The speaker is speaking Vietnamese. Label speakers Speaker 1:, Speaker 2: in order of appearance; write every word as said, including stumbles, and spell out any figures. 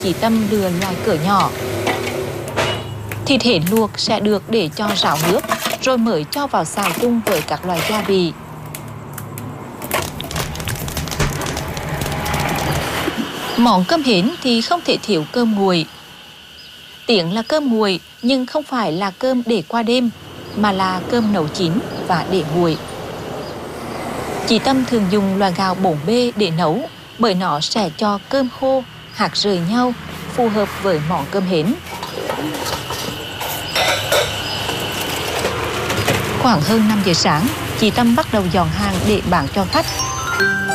Speaker 1: chị Tâm lựa loại cỡ nhỏ. Thịt hến luộc sẽ được để cho ráo nước, rồi mới cho vào xào chung với các loại gia vị. Món cơm hến thì không thể thiếu cơm nguội. Tiếng là cơm nguội nhưng không phải là cơm để qua đêm, mà là cơm nấu chín và để nguội. Chị Tâm thường dùng loại gạo bốn B để nấu, bởi nó sẽ cho cơm khô, hạt rời nhau, phù hợp với món cơm hến. Khoảng hơn năm giờ sáng, chị Tâm bắt đầu dọn hàng để bán cho khách.